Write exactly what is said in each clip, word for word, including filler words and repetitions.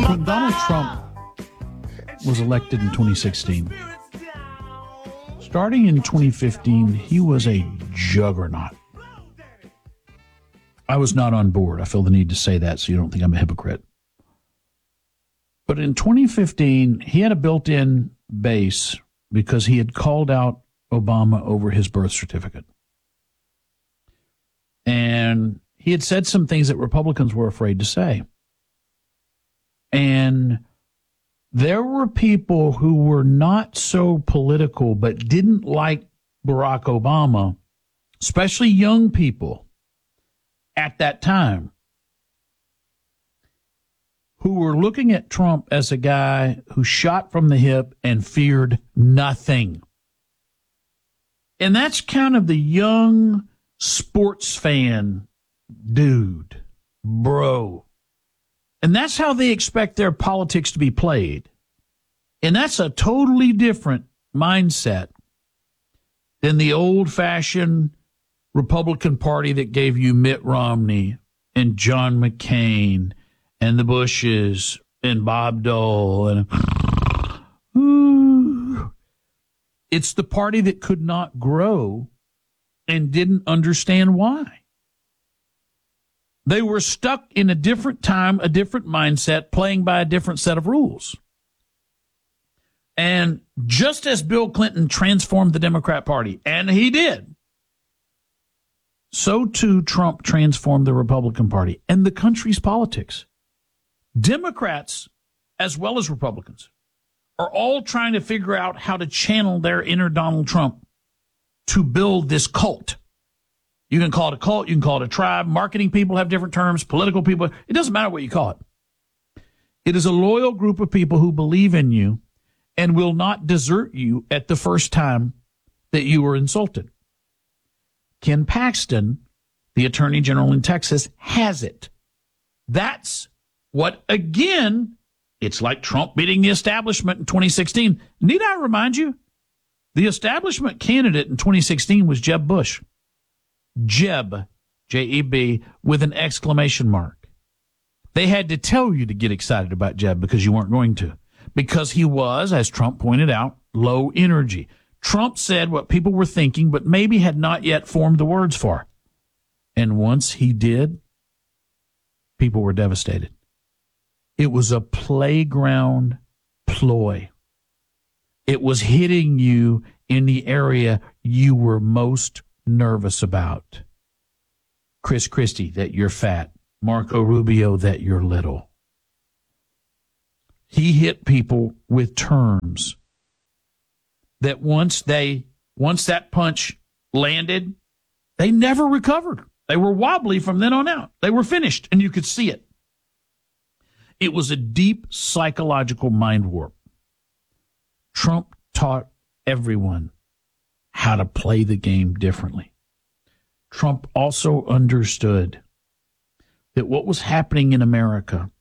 When Donald Trump was elected in twenty sixteen, starting in twenty fifteen, he was a juggernaut. I was not on board. I feel the need to say that so you don't think I'm a hypocrite. But in twenty fifteen, he had a built-in base because he had called out Obama over his birth certificate. And he had said some things that Republicans were afraid to say. And there were people who were not so political but didn't like Barack Obama, especially young people at that time, who were looking at Trump as a guy who shot from the hip and feared nothing. And that's kind of the young sports fan dude, bro. And that's how they expect their politics to be played. And that's a totally different mindset than the old-fashioned Republican Party that gave you Mitt Romney and John McCain and the Bushes and Bob Dole. And ooh, it's the party that could not grow and didn't understand why. They were stuck in a different time, a different mindset, playing by a different set of rules. And just as Bill Clinton transformed the Democrat Party, and he did, so too Trump transformed the Republican Party and the country's politics. Democrats, as well as Republicans, are all trying to figure out how to channel their inner Donald Trump to build this cult. You can call it a cult, you can call it a tribe. Marketing people have different terms, political people. It doesn't matter what you call it. It is a loyal group of people who believe in you and will not desert you at the first time that you were insulted. Ken Paxton, the Attorney General in Texas, has it. That's what, again, it's like Trump beating the establishment in twenty sixteen. Need I remind you? The establishment candidate in twenty sixteen was Jeb Bush. Jeb, J E B, with an exclamation mark. They had to tell you to get excited about Jeb because you weren't going to. Because he was, as Trump pointed out, low energy. Trump said what people were thinking, but maybe had not yet formed the words for. And once he did, people were devastated. It was a playground ploy. It was hitting you in the area you were most nervous about. Chris Christie, that you're fat. Marco Rubio, that you're little. He hit people with terms that once they, once that punch landed, they never recovered. They were wobbly from then on out. They were finished, and you could see it. It was a deep psychological mind warp. Trump taught everyone how to play the game differently. Trump also understood that what was happening in America,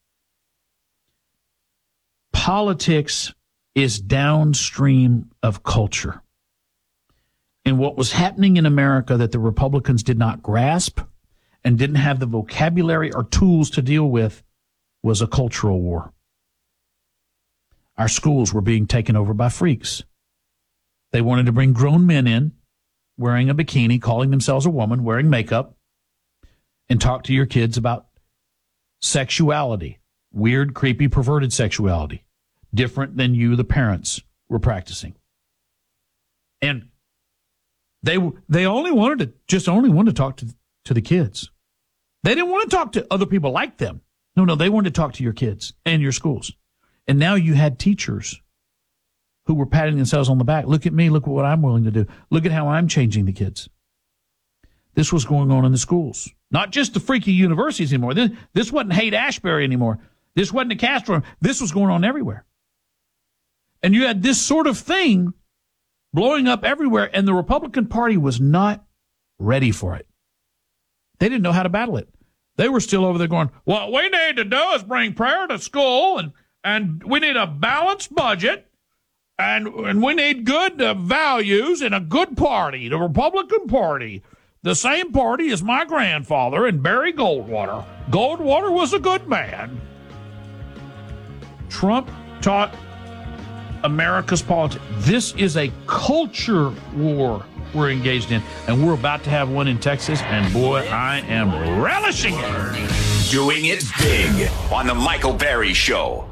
politics is downstream of culture. And what was happening in America that the Republicans did not grasp and didn't have the vocabulary or tools to deal with was a cultural war. Our schools were being taken over by freaks. They wanted to bring grown men in, wearing a bikini, calling themselves a woman, wearing makeup, and talk to your kids about sexuality, weird, creepy, perverted sexuality, different than you, the parents, were practicing. And they they only wanted to just only wanted to talk to, to the kids. They didn't want to talk to other people like them. No, no, they wanted to talk to your kids and your schools. And now you had teachers who were patting themselves on the back. Look at me. Look at what I'm willing to do. Look at how I'm changing the kids. This was going on in the schools. Not just the freaky universities anymore. This, this wasn't Haight-Ashbury anymore. This wasn't the Castro. This was going on everywhere. And you had this sort of thing blowing up everywhere, and the Republican Party was not ready for it. They didn't know how to battle it. They were still over there going, what we need to do is bring prayer to school, and, and we need a balanced budget, and, and we need good uh, values and a good party, the Republican Party. The same party as my grandfather and Barry Goldwater. Goldwater was a good man. Trump taught America's politics. This is a culture war we're engaged in, and we're about to have one in Texas, and boy, I am relishing it. Doing it big on the Michael Berry Show.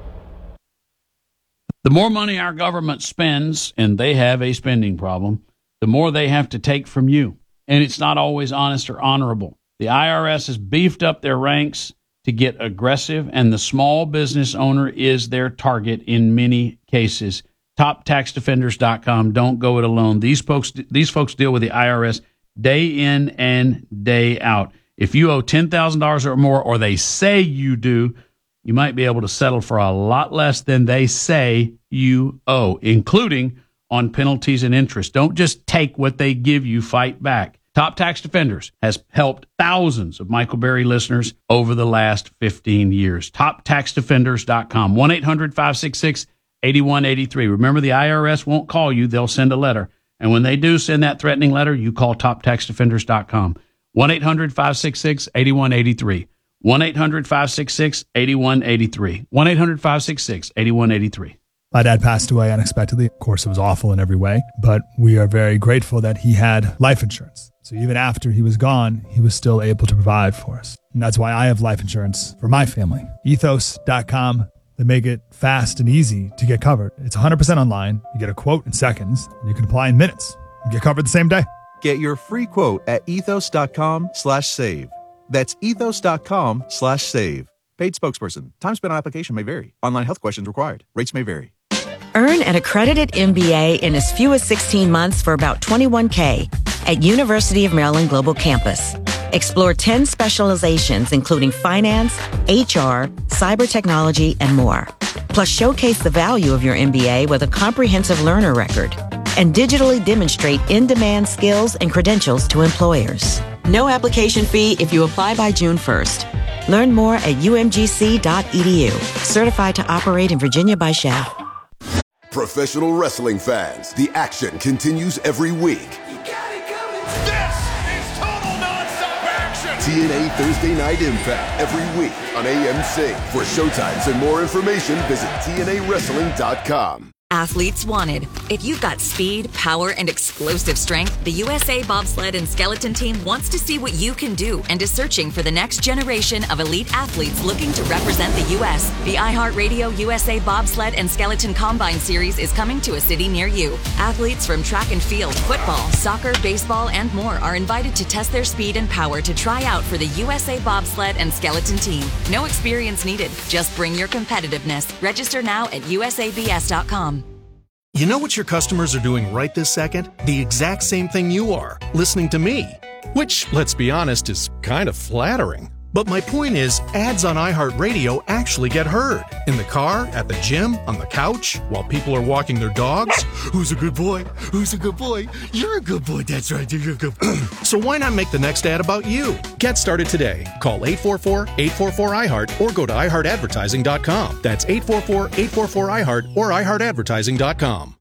The more money our government spends, and they have a spending problem, the more they have to take from you. And it's not always honest or honorable. The I R S has beefed up their ranks to get aggressive, and the small business owner is their target in many cases. top tax defenders dot com. Don't go it alone. These folks, these folks deal with the I R S day in and day out. If you owe ten thousand dollars or more, or they say you do, you might be able to settle for a lot less than they say you owe, including on penalties and interest. Don't just take what they give you, fight back. Top Tax Defenders has helped thousands of Michael Berry listeners over the last fifteen years. top tax defenders dot com. one eight hundred five six six eight one eight three. Remember, the I R S won't call you. They'll send a letter. And when they do send that threatening letter, you call top tax defenders dot com. one eight hundred five six six eight one eight three. one eight hundred five six six eight one eight three. one eight hundred five six six eight one eight three. My dad passed away unexpectedly. Of course, it was awful in every way, but we are very grateful that he had life insurance. So even after he was gone, he was still able to provide for us. And that's why I have life insurance for my family. ethos dot com. They make it fast and easy to get covered. It's one hundred percent online. You get a quote in seconds, and you can apply in minutes. You get covered the same day. Get your free quote at ethos dot com slash save. That's ethos dot com slash save. Paid spokesperson. Time spent on application may vary. Online health questions required. Rates may vary. Earn an accredited M B A in as few as sixteen months for about twenty-one thousand dollars at University of Maryland Global Campus. Explore ten specializations, including finance, H R, cyber technology, and more. Plus, showcase the value of your M B A with a comprehensive learner record and digitally demonstrate in-demand skills and credentials to employers. No application fee if you apply by June first. Learn more at u m g c dot e d u. Certified to operate in Virginia by S H A F. Professional wrestling fans, the action continues every week. You got it coming. This is total nonstop action. T N A Thursday Night Impact every week on A M C. For showtimes and more information, visit T N A wrestling dot com. Athletes wanted. If you've got speed, power, and explosive strength, the U S A Bobsled and Skeleton Team wants to see what you can do and is searching for the next generation of elite athletes looking to represent the U S The iHeartRadio U S A Bobsled and Skeleton Combine Series is coming to a city near you. Athletes from track and field, football, soccer, baseball, and more are invited to test their speed and power to try out for the U S A Bobsled and Skeleton Team. No experience needed. Just bring your competitiveness. Register now at U S A B S dot com. You know what your customers are doing right this second? The exact same thing you are, listening to me. Which, let's be honest, is kind of flattering. But my point is, ads on iHeartRadio actually get heard. In the car, at the gym, on the couch, while people are walking their dogs. Who's a good boy? Who's a good boy? You're a good boy, that's right, you're a good boy. So why not make the next ad about you? Get started today. Call eight four four, eight four four, I heart or go to i heart advertising dot com. That's eight four four, eight four four, I heart or i heart advertising dot com.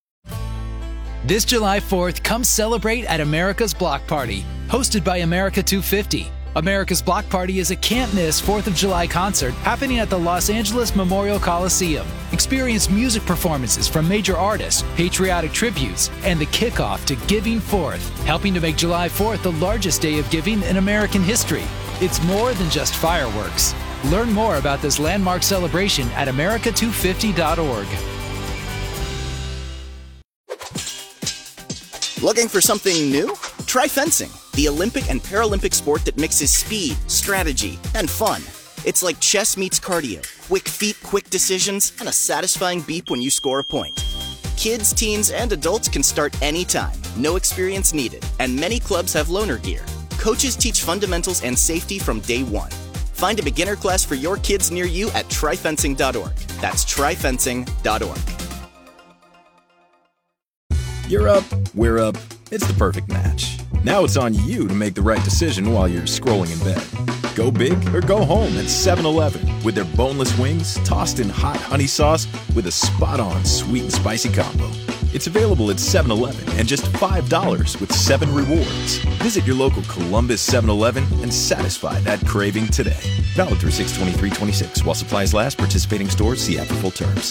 This July fourth, come celebrate at America's Block Party, hosted by America two fifty. America's Block Party is a can't-miss fourth of July concert happening at the Los Angeles Memorial Coliseum. Experience music performances from major artists, patriotic tributes, and the kickoff to Giving Fourth, helping to make July fourth the largest day of giving in American history. It's more than just fireworks. Learn more about this landmark celebration at america two fifty dot org. Looking for something new? Try fencing, the Olympic and Paralympic sport that mixes speed, strategy, and fun. It's like chess meets cardio, quick feet, quick decisions, and a satisfying beep when you score a point. Kids, teens, and adults can start anytime, no experience needed, and many clubs have loaner gear. Coaches teach fundamentals and safety from day one. Find a beginner class for your kids near you at try fencing dot org. That's try fencing dot org. You're up, we're up. It's the perfect match. Now it's on you to make the right decision while you're scrolling in bed. Go big or go home at seven eleven with their boneless wings tossed in hot honey sauce with a spot-on sweet and spicy combo. It's available at seven eleven and just five dollars with seven rewards. Visit your local Columbus seven eleven and satisfy that craving today. Valid through six twenty-three twenty-six. While supplies last, participating stores see app for full terms.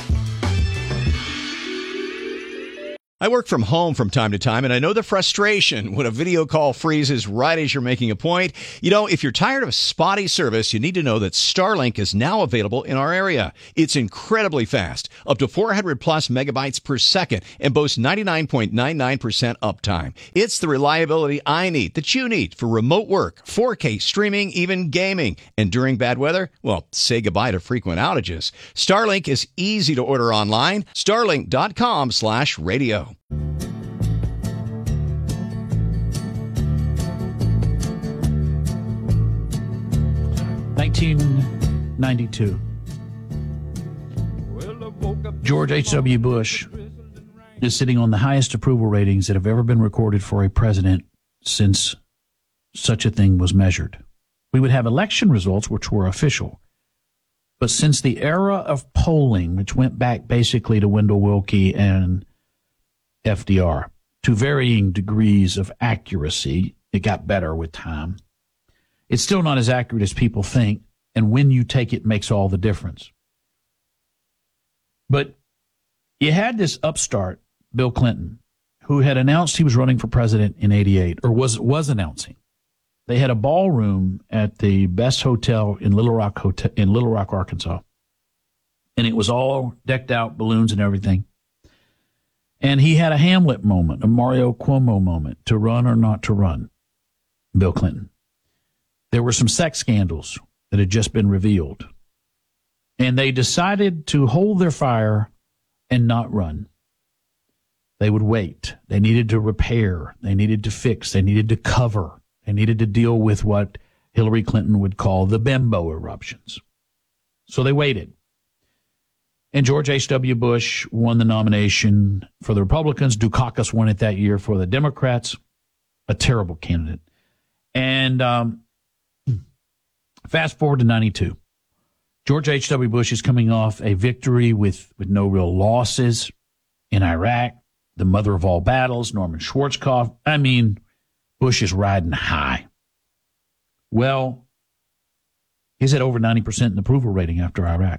I work from home from time to time, and I know the frustration when a video call freezes right as you're making a point. You know, if you're tired of spotty service, you need to know that Starlink is now available in our area. It's incredibly fast, up to four hundred plus megabytes per second, and boasts ninety-nine point nine nine percent uptime. It's the reliability I need, that you need, for remote work, four K streaming, even gaming. And during bad weather, well, say goodbye to frequent outages. Starlink is easy to order online. Starlink.com slash radio. nineteen ninety-two. George H W. Bush is sitting on the highest approval ratings that have ever been recorded for a president since such a thing was measured. We would have election results which were official. But since the era of polling, which went back basically to Wendell Willkie and F D R, to varying degrees of accuracy, it got better with time. It's still not as accurate as people think, and when you take it makes all the difference. But you had this upstart, Bill Clinton, who had announced he was running for president in eighty-eight, or was was announcing. They had a ballroom at the best hotel in Little Rock, hotel, in Little Rock, Arkansas, and it was all decked out, balloons and everything. And he had a Hamlet moment, a Mario Cuomo moment, to run or not to run, Bill Clinton. There were some sex scandals that had just been revealed. And they decided to hold their fire and not run. They would wait. They needed to repair. They needed to fix. They needed to cover. They needed to deal with what Hillary Clinton would call the bimbo eruptions. So they waited. And George H W. Bush won the nomination for the Republicans. Dukakis won it that year for the Democrats. A terrible candidate. And um, fast forward to ninety-two. George H W. Bush is coming off a victory with, with no real losses in Iraq, the mother of all battles, Norman Schwarzkopf. I mean, Bush is riding high. Well, he's at over ninety percent in approval rating after Iraq.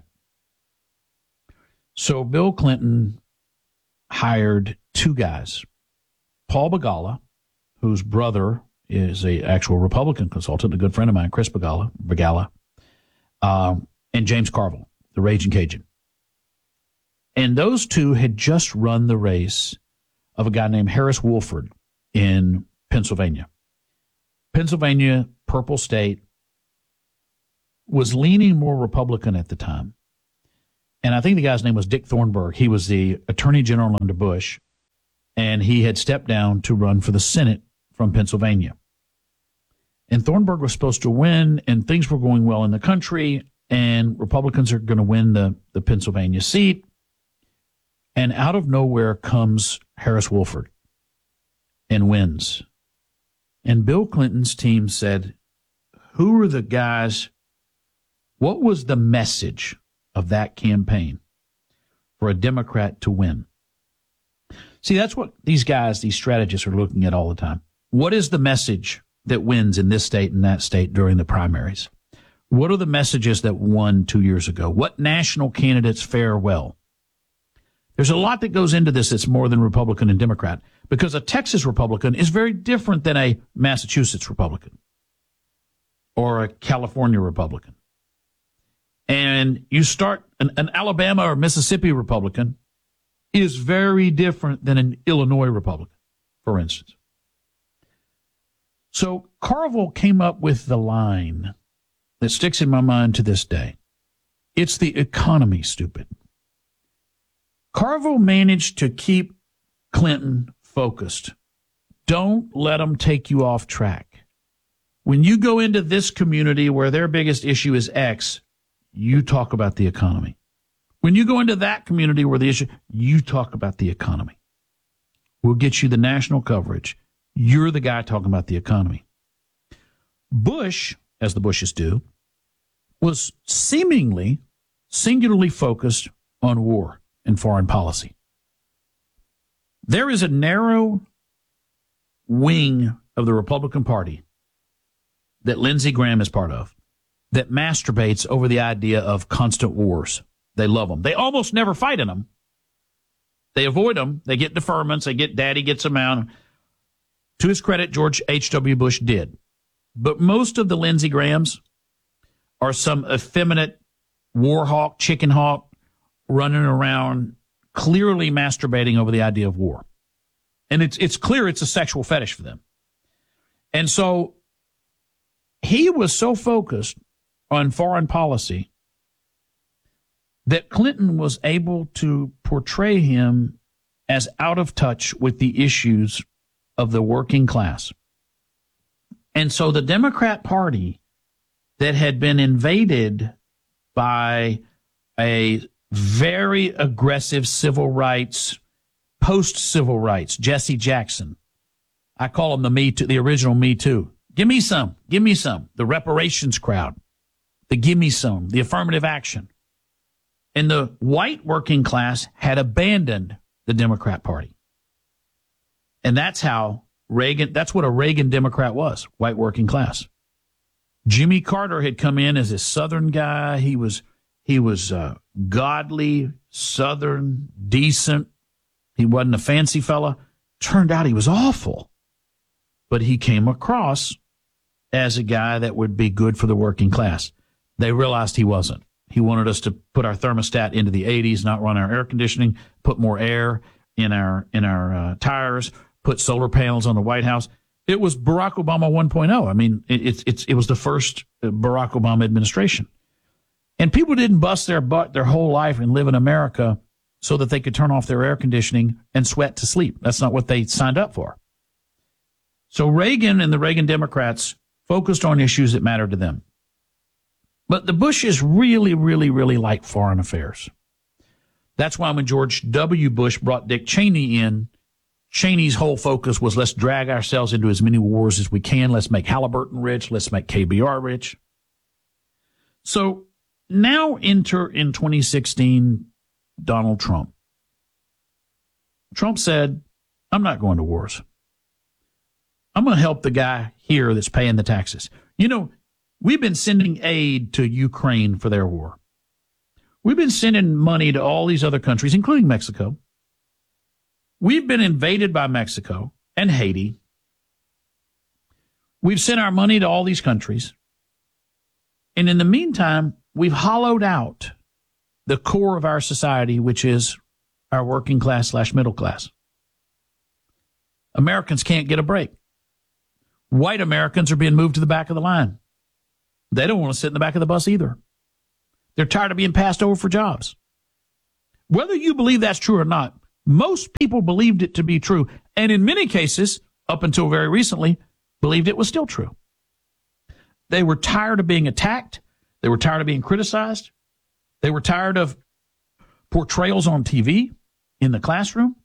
So Bill Clinton hired two guys, Paul Begala, whose brother is a actual Republican consultant, a good friend of mine, Chris Begala, Begala, um, and James Carville, the Raging Cajun. And those two had just run the race of a guy named Harris Woolford in Pennsylvania. Pennsylvania, purple state, was leaning more Republican at the time. And I think the guy's name was Dick Thornburgh. He was the attorney general under Bush, and he had stepped down to run for the Senate from Pennsylvania. And Thornburgh was supposed to win, and things were going well in the country, and Republicans are going to win the, the Pennsylvania seat. And out of nowhere comes Harris Woolford and wins. And Bill Clinton's team said, who are the guys? What was the message of that campaign for a Democrat to win? See, that's what these guys, these strategists are looking at all the time. What is the message that wins in this state and that state during the primaries? What are the messages that won two years ago? What national candidates fare well? There's a lot that goes into this that's more than Republican and Democrat, because a Texas Republican is very different than a Massachusetts Republican or a California Republican. And you start an, an Alabama or Mississippi Republican is very different than an Illinois Republican, for instance. So Carville came up with the line that sticks in my mind to this day. It's the economy, stupid. Carville managed to keep Clinton focused. Don't let them take you off track. When you go into this community where their biggest issue is X, you talk about the economy. When you go into that community where the issue, you talk about the economy. We'll get you the national coverage. You're the guy talking about the economy. Bush, as the Bushes do, was seemingly singularly focused on war and foreign policy. There is a narrow wing of the Republican Party that Lindsey Graham is part of that masturbates over the idea of constant wars. They love them. They almost never fight in them. They avoid them. They get deferments. They get daddy gets them out. To his credit, George H W. Bush did. But most of the Lindsey Grahams are some effeminate war hawk, chicken hawk, running around clearly masturbating over the idea of war. And it's it's clear it's a sexual fetish for them. And so he was so focused on foreign policy that Clinton was able to portray him as out of touch with the issues of the working class. And so the Democrat Party that had been invaded by a very aggressive civil rights, post-civil rights, Jesse Jackson. I call him the Me Too, the original Me Too. Give me some, give me some. The reparations crowd, the give me some, the affirmative action. And the white working class had abandoned the Democrat Party. And that's how Reagan, that's what a Reagan Democrat was, white working class. Jimmy Carter had come in as a Southern guy. He was, he was uh, godly, Southern, decent. He wasn't a fancy fella. Turned out he was awful. But he came across as a guy that would be good for the working class. They realized he wasn't. He wanted us to put our thermostat into the eighties, not run our air conditioning, put more air in our in our uh, tires, put solar panels on the White House. It was Barack Obama one point oh. I mean, it, it's it's it was the first Barack Obama administration. And people didn't bust their butt their whole life and live in America so that they could turn off their air conditioning and sweat to sleep. That's not what they signed up for. So Reagan and the Reagan Democrats focused on issues that mattered to them. But the Bushes really, really, really like foreign affairs. That's why when George W. Bush brought Dick Cheney in, Cheney's whole focus was let's drag ourselves into as many wars as we can. Let's make Halliburton rich. Let's make K B R rich. So now enter in twenty sixteen Donald Trump. Trump said, I'm not going to wars. I'm going to help the guy here that's paying the taxes. You know, we've been sending aid to Ukraine for their war. We've been sending money to all these other countries, including Mexico. We've been invaded by Mexico and Haiti. We've sent our money to all these countries. And in the meantime, we've hollowed out the core of our society, which is our working class slash middle class. Americans can't get a break. White Americans are being moved to the back of the line. They don't want to sit in the back of the bus either. They're tired of being passed over for jobs. Whether you believe that's true or not, most people believed it to be true. And in many cases, up until very recently, believed it was still true. They were tired of being attacked. They were tired of being criticized. They were tired of portrayals on T V, in the classroom.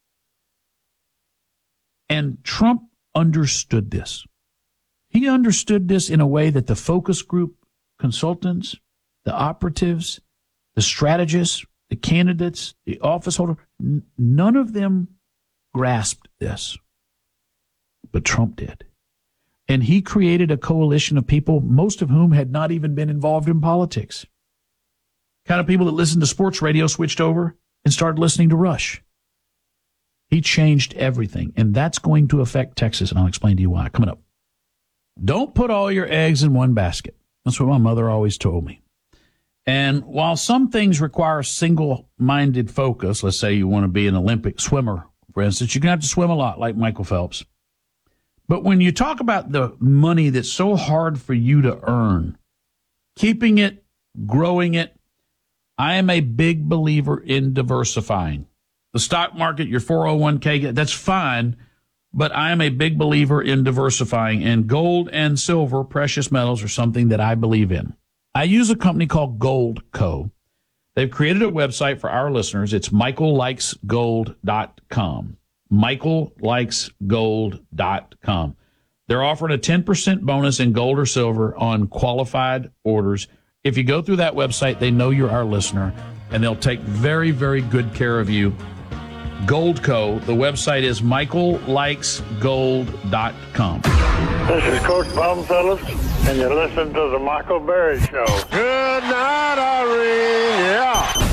And Trump understood this. He understood this in a way that the focus group consultants, the operatives, the strategists, the candidates, the office holder, n- none of them grasped this. But Trump did. And he created a coalition of people, most of whom had not even been involved in politics. Kind of people that listened to sports radio switched over and started listening to Rush. He changed everything, and that's going to affect Texas, and I'll explain to you why. Coming up. Don't put all your eggs in one basket. That's what my mother always told me. And while some things require single-minded focus, let's say you want to be an Olympic swimmer, for instance, you're going to have to swim a lot like Michael Phelps. But when you talk about the money that's so hard for you to earn, keeping it, growing it, I am a big believer in diversifying. The stock market, your four oh one k, that's fine, but I am a big believer in diversifying, and gold and silver, precious metals, are something that I believe in. I use a company called Gold Co. They've created a website for our listeners. It's michael likes gold dot com. michael likes gold dot com. They're offering a ten percent bonus in gold or silver on qualified orders. If you go through that website, they know you're our listener, and they'll take very, very good care of you. Goldco. The website is michael likes gold dot com. This is Coach Bob Phillips, and you're listening to the Michael Berry Show. Good night, Irene. Yeah.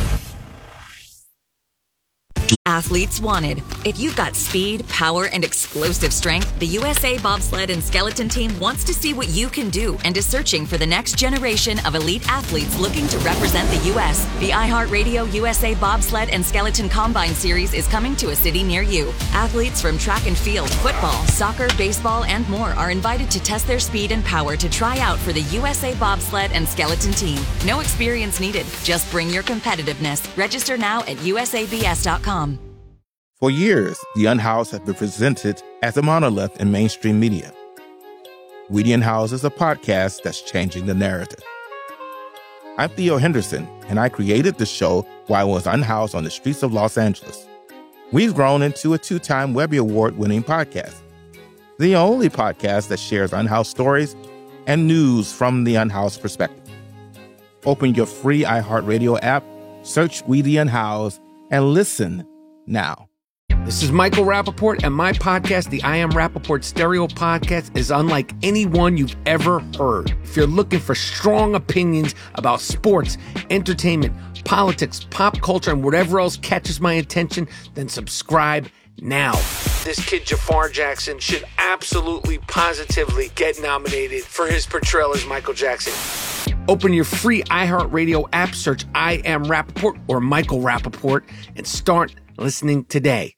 Athletes wanted. If you've got speed, power, and explosive strength, the U S A Bobsled and Skeleton Team wants to see what you can do and is searching for the next generation of elite athletes looking to represent the U S The iHeartRadio U S A Bobsled and Skeleton Combine Series is coming to a city near you. Athletes from track and field, football, soccer, baseball, and more are invited to test their speed and power to try out for the U S A Bobsled and Skeleton Team. No experience needed. Just bring your competitiveness. Register now at U S A B S dot com. For years, The Unhoused have been presented as a monolith in mainstream media. We The Unhoused is a podcast that's changing the narrative. I'm Theo Henderson, and I created the show while I was unhoused on the streets of Los Angeles. We've grown into a two-time Webby Award-winning podcast, the only podcast that shares unhoused stories and news from the unhoused perspective. Open your free iHeartRadio app, search We The Unhoused, and listen now. This is Michael Rappaport, and my podcast, the I Am Rappaport Stereo Podcast, is unlike any one you've ever heard. If you're looking for strong opinions about sports, entertainment, politics, pop culture, and whatever else catches my attention, then subscribe now. This kid, Jafar Jackson, should absolutely, positively get nominated for his portrayal as Michael Jackson. Open your free iHeartRadio app, search I Am Rappaport or Michael Rappaport, and start listening today.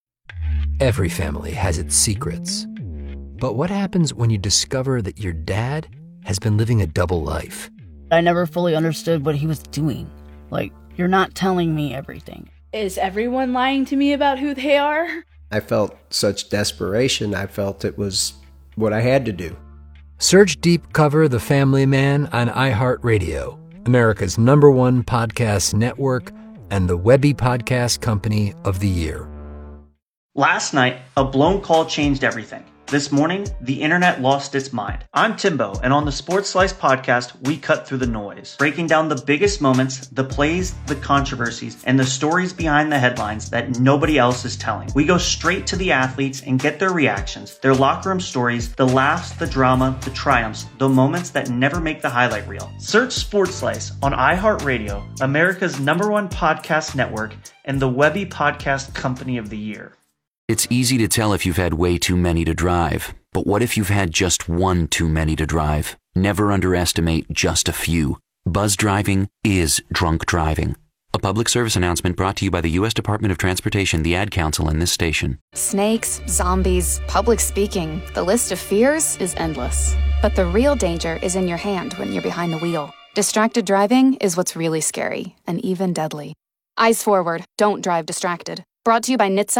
Every family has its secrets. But what happens when you discover that your dad has been living a double life? I never fully understood what he was doing. Like, you're not telling me everything. Is everyone lying to me about who they are? I felt such desperation. I felt it was what I had to do. Search Deep Cover The Family Man on iHeartRadio, America's number one podcast network and the Webby Podcast Company of the Year. Last night, a blown call changed everything. This morning, the internet lost its mind. I'm Timbo, and on the Sports Slice podcast, we cut through the noise, breaking down the biggest moments, the plays, the controversies, and the stories behind the headlines that nobody else is telling. We go straight to the athletes and get their reactions, their locker room stories, the laughs, the drama, the triumphs, the moments that never make the highlight reel. Search Sports Slice on iHeartRadio, America's number one podcast network, and the Webby Podcast Company of the Year. It's easy to tell if you've had way too many to drive, but what if you've had just one too many to drive? Never underestimate just a few. Buzz driving is drunk driving. A public service announcement brought to you by the U S Department of Transportation, the Ad Council, and this station. Snakes, zombies, public speaking. The list of fears is endless. But the real danger is in your hand when you're behind the wheel. Distracted driving is what's really scary and even deadly. Eyes forward. Don't drive distracted. Brought to you by N H T S A